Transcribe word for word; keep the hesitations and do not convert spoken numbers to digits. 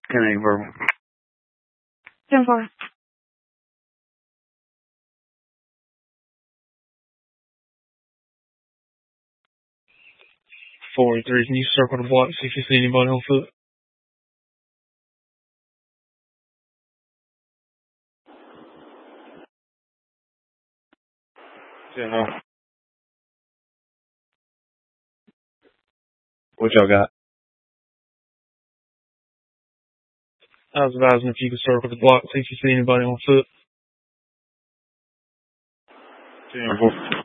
ten eight verbal. ten four. forty-three, can you circle the block, see if you see anybody on foot? ten oh. What y'all got? I was advising if you could circle the block, see if you see anybody on foot. ten four.